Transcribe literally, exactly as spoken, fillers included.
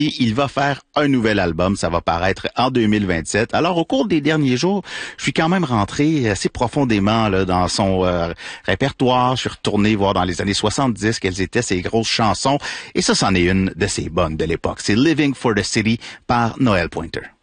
Il va faire un nouvel album, ça va paraître en deux mille vingt-sept. Alors, au cours des derniers jours, je suis quand même rentré assez profondément là, dans son euh, répertoire. Je suis retourné voir dans les années soixante-dix quelles étaient ses grosses chansons. Et ça, c'en est une de ses bonnes de l'époque. C'est Living for the City par Noel Pointer.